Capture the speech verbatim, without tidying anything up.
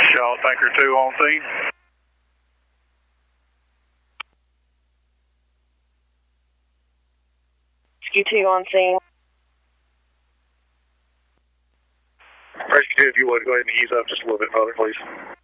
Shaw Tanker two on scene. Rescue two on scene. Rescue two, if you would, go ahead and ease up just a little bit further, please.